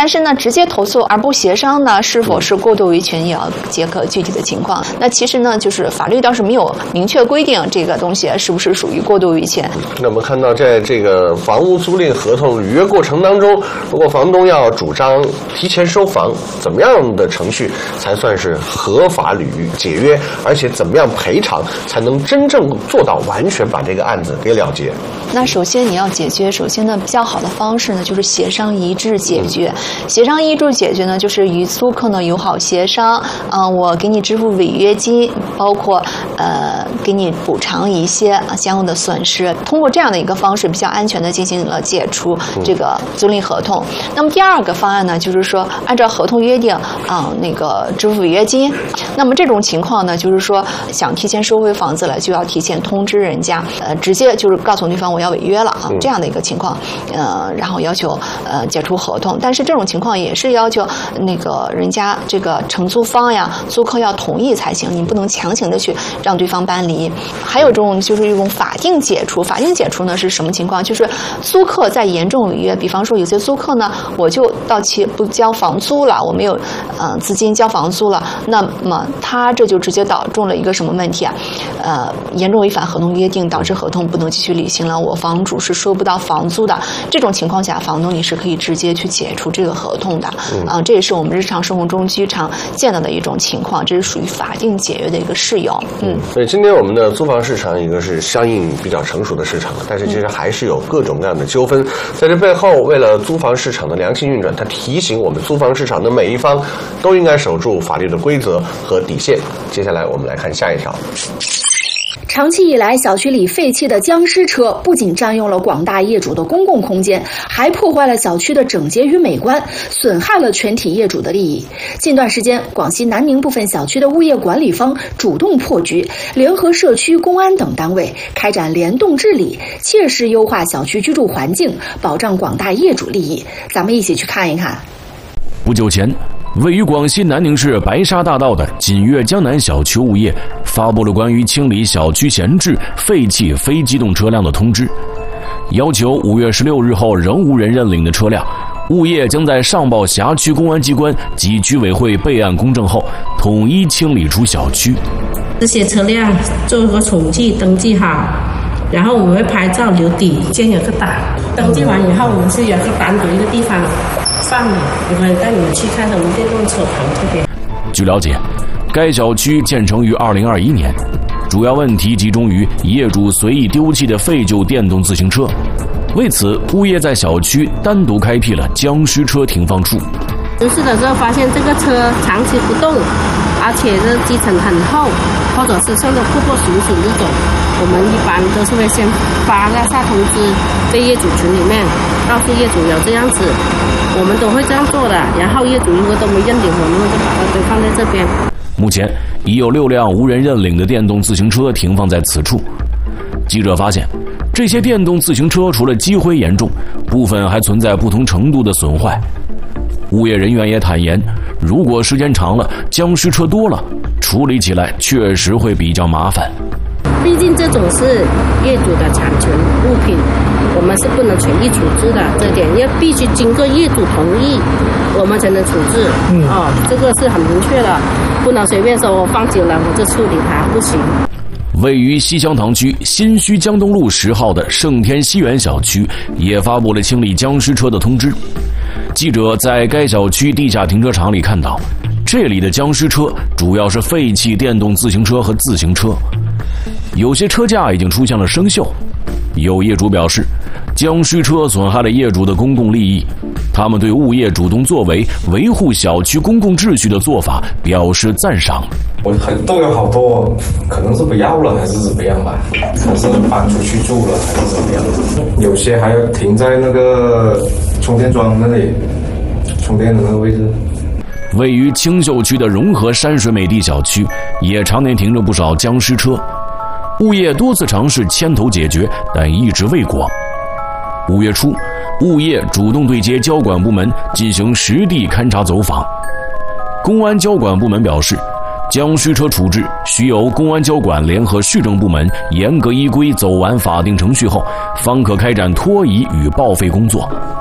但是呢，直接投诉而不协商呢，是否是过度维权，也要结合具体的情况。那其实呢，就是法律倒是没有明确规定这个东西是不是属于过度维权。 那我们看到，在这个房屋租赁合同履约过程当中，如果房东要主张提前收房，怎么样的程序才算是合法解约？而且怎么样赔偿才能真正做到完全把这个案子给了结？ 那首先你要解决，首先呢比较好的方式呢就是协商一致解决。协商一致解决呢，就是与租客呢友好协商，我给你支付违约金，包括给你补偿一些相应的损失。通过这样的一个方式，比较安全的进行了解除这个租赁合同。那么第二个方案呢，就是说按照合同约定，那个支付违约金。那么这种情况呢，就是说想提前收回房子了，就要提前通知人家，直接就是告诉对方我要违约了这样的一个情况，然后要求解除合同。但是这种情况也是要求那个人家这个承租方呀、租客要同意才行，你不能强行的去让对方搬离。还有一种就是一种法定解除，法定解除呢是什么情况？就是租客在严重违约，比方说有些租客呢，我就到期不交房租了，我没有资金交房租了，那么他这就直接导致了一个什么问题啊？严重违反合同约定，导致合同不能继续履行了，我房主是收不到房租的。这种情况下，房东你是可以直接去解除这个合同的。这也是我们日常生活中经常见到的一种情况，这是属于法定解约的一个适用。 所以今天我们的租房市场一个是相应比较成熟的市场了，但是其实还是有各种各样的纠纷。在这背后，为了租房市场的良性运转，它提醒我们租房市场的每一方都应该守住法律的规则和底线。接下来我们来看下一条。 长期以来，小区里废弃的僵尸车不仅占用了广大业主的公共空间，还破坏了小区的整洁与美观，损害了全体业主的利益。近段时间，广西南宁部分小区的物业管理方主动破局，联合社区、公安等单位开展联动治理，切实优化小区居住环境，保障广大业主利益。咱们一起去看一看。 不久前，位于广西南宁市白沙大道的锦悦江南小区物业发布了关于清理小区闲置废弃非机动车辆的通知，要求5月16日后仍无人认领的车辆，物业将在上报辖区公安机关及居委会备案公证后，统一清理出小区。 这些车辆做个统计登记好，然后我们会拍照留底，建有个档。登记完以后，我们是有个单独一个地方放的，我可以带你们去看我们电动车棚这边。 据了解，该小区建成于2021年，主要问题集中于业主随意丢弃的废旧电动自行车。为此，物业在小区单独开辟了僵尸车停放处。 巡视的时候发现这个车长期不动，而且这基层很厚，或者是甚至破破损损这种，我们一般都是会先发个下通知在业主群里面，告诉业主有这样子，我们都会这样做的。然后业主如果都没认领，我们就把它堆放在这边。 目前已有6辆无人认领的电动自行车停放在此处。记者发现，这些电动自行车除了积灰严重，部分还存在不同程度的损坏。物业人员也坦言，如果时间长了，僵尸车多了，处理起来确实会比较麻烦。 毕竟这种是业主的产权物品，我们是不能随意处置的，这点要必须经过业主同意，我们才能处置。这个是很明确的，不能随便说我放久了我就处理它，不行。 位于西乡塘区新圩江东路10号的盛天西园小区也发布了清理僵尸车的通知。记者在该小区地下停车场里看到，这里的僵尸车主要是废弃电动自行车和自行车，有些车架已经出现了生锈。有业主表示，僵尸车损害了业主的公共利益，他们对物业主动作为维护小区公共秩序的做法表示赞赏。 都有好多可能是不要了还是怎么样吧，还是搬出去住了还是怎么样，有些还要停在那个充电桩那里充电的那个位置。 位于青秀区的融合山水美地小区也常年停着不少僵尸车，物业多次尝试牵头解决，但一直未果。5月初，物业主动对接交管部门进行实地勘查走访。公安交管部门表示，僵尸车处置需由公安交管联合市政部门严格依规走完法定程序后，方可开展拖移与报废工作。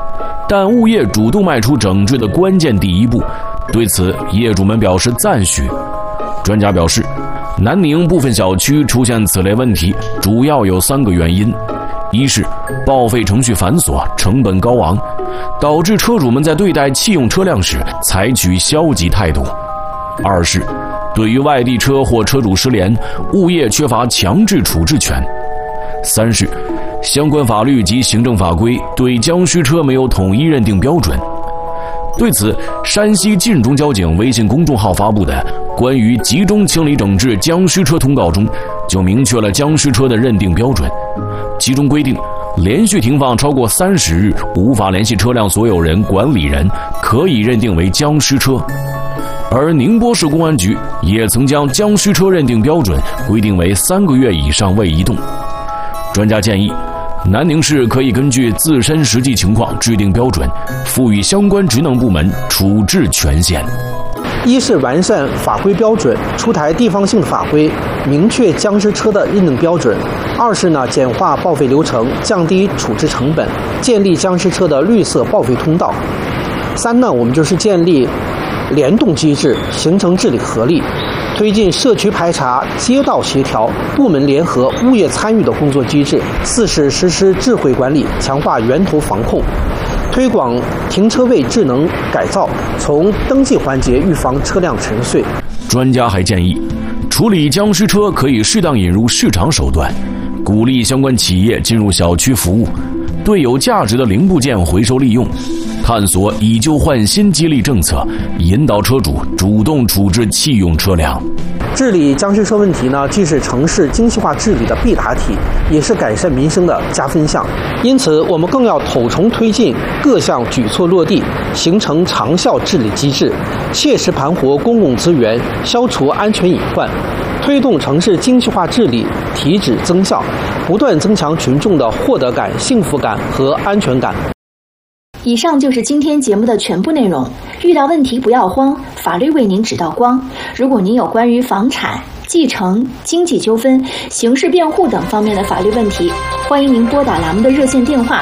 但物业主动迈出整治的关键第一步，对此业主们表示赞许。专家表示，南宁部分小区出现此类问题，主要有3个原因：一是报废程序繁琐，成本高昂，导致车主们在对待弃用车辆时采取消极态度；二是对于外地车或车主失联，物业缺乏强制处置权；三是相关法律及行政法规对僵尸车没有统一认定标准。对此，山西晋中交警微信公众号发布的关于集中清理整治僵尸车通告中，就明确了僵尸车的认定标准，其中规定，连续停放超过30日无法联系车辆所有人、管理人，可以认定为僵尸车。而宁波市公安局也曾将僵尸车认定标准规定为3个月以上未移动。专家建议，南宁市可以根据自身实际情况制定标准，赋予相关职能部门处置权限。 一是完善法规标准，出台地方性法规，明确僵尸车的认定标准；二是简化报废流程，降低处置成本，建立僵尸车的绿色报废通道；三我们就是建立联动机制，形成治理合力，推进社区排查、街道协调、部门联合、物业参与的工作机制；四是实施智慧管理，强化源头防控，推广停车位智能改造，从登记环节预防车辆沉睡。 专家还建议，处理僵尸车可以适当引入市场手段，鼓励相关企业进入小区服务，对有价值的零部件回收利用，探索以旧换新激励政策，引导车主主动处置弃用车辆。 治理僵尸车问题既是城市精细化治理的必答题，也是改善民生的加分项。因此，我们更要统筹推进各项举措落地，形成长效治理机制，切实盘活公共资源，消除安全隐患，推动城市精细化治理提质增效，不断增强群众的获得感、幸福感和安全感。 以上就是今天节目的全部内容。遇到问题不要慌，法律为您指道光。如果您有关于房产、继承、经济纠纷、刑事辩护等方面的法律问题，欢迎您拨打栏目的热线电话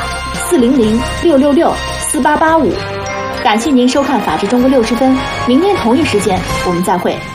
400-666-4885。感谢您收看《法治中国60分》，明天同一时间我们再会。